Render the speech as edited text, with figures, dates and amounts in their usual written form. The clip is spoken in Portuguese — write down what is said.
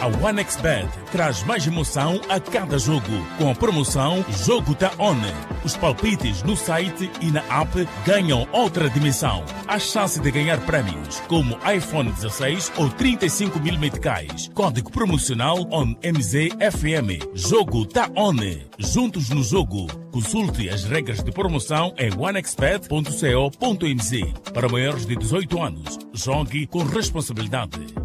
A OneXBet traz mais emoção a cada jogo, com a promoção Jogo Tá On. Os palpites no site e na app ganham outra dimensão. Há chance de ganhar prémios, como iPhone 16 ou 35 mil meticais. Código promocional ONMZFM. Jogo Tá On. Juntos no jogo. Consulte as regras de promoção em onexbet.co.mz. Para maiores de 18 anos, jogue com responsabilidade.